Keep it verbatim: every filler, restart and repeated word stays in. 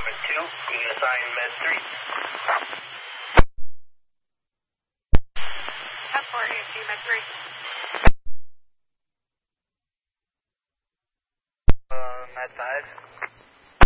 Department two, you can assign Med three. ten four A C, Med three. Uh, Med five.